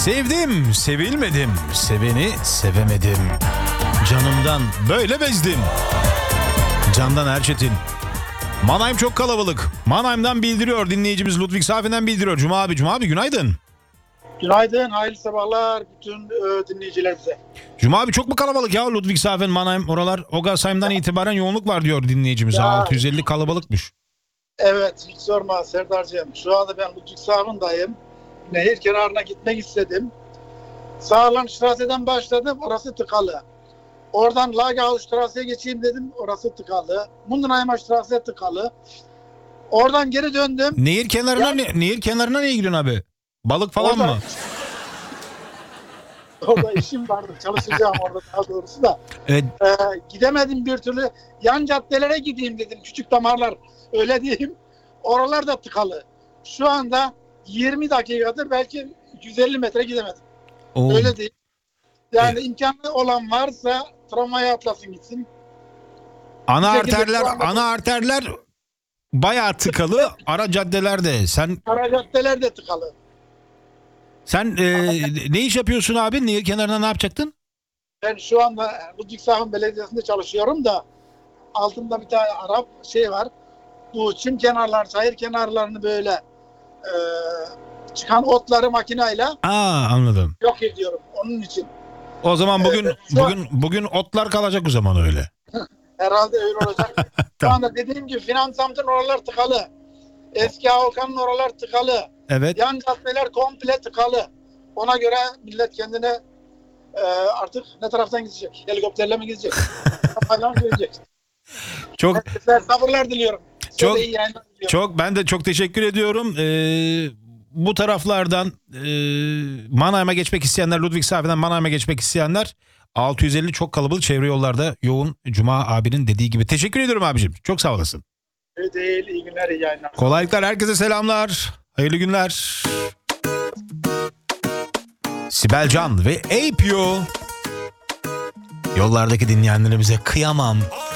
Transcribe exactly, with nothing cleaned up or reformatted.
Sevdim, sevilmedim, seveni sevemedim. Canımdan böyle bezdim. Candan Erçetin. Mannheim çok kalabalık. Mannheim'dan bildiriyor dinleyicimiz, Ludwigshafen'den bildiriyor. Cuma abi, Cuma abi günaydın. Günaydın, hayırlı sabahlar bütün e, dinleyicilerimize. Cuma abi çok mu kalabalık ya Ludwigshafen, Mannheim oralar? Ogasheim'den itibaren yoğunluk var diyor dinleyicimiz. Ya. altı yüz elli kalabalıkmış. Evet, hiç sorma Serdar'cığım. Şu anda ben Ludwigshafen'dayım. Nehir kenarına gitmek istedim. Sağlandstrasse'den başladım, orası tıkalı. Oradan Lagerhausstrasse'ye geçeyim dedim, orası tıkalı. Mundenheimer Strasse tıkalı. Oradan geri döndüm. Nehir kenarına Ya. ne, nehir kenarına niye gidiyorsun abi? Balık falan Orada- mı? Orada işim vardı, çalışacağım orada daha doğrusu da. Evet. Ee, gidemedim bir türlü. Yan caddelere gideyim dedim, küçük damarlar. Öyle diyeyim. Oralar da tıkalı. Şu anda yirmi dakikadır belki yüz elli metre gidemedim. Oo. Öyle değil. Yani Evet. imkanı olan varsa tramvaya atlasın gitsin. Ana Bir şekilde arterler, şu anda- ana arterler bayağı tıkalı. Ara caddelerde. Sen Ara caddeler de tıkalı. sen e, ne iş yapıyorsun abi? Nehir kenarına ne yapacaktın? Ben şu anda Ludwigshafen Belediyesi'nde çalışıyorum da altımda bir tane Arap şey var. Bu çim kenarlar, çayır kenarlarını böyle e, çıkan otları makinayla Aa, anladım. yok ediyorum. Onun için. O zaman bugün Evet, şu an- bugün bugün otlar kalacak o zaman öyle. Herhalde öyle olacak. Şu Tamam. anda dediğim gibi Finansamt'ın oralar tıkalı. Eski Havkan'ın oralar tıkalı. Evet. Yan caddeler komple tıkalı. Ona göre millet kendine e, artık ne taraftan gidecek? Helikopterle mi gidecek? Kafayla mı gidecek? Çok Herkese sabırlar diliyorum. Size Çok- de iyi yayınlar diliyorum. çok ben de çok teşekkür ediyorum. Ee, bu taraflardan e, Mannheim'a geçmek isteyenler, Ludwigshafen'den Mannheim'a geçmek isteyenler altı yüz elli çok kalabalık, çevre yollarda yoğun. Cuma abinin dediği gibi. Teşekkür ediyorum abicim. Çok sağ olasın. İyi değil, iyi günler, iyi yayınlar. Kolaylıklar, herkese selamlar. Hayırlı günler. Sibel Can ve Apio. Yollardaki dinleyenlerimize kıyamam.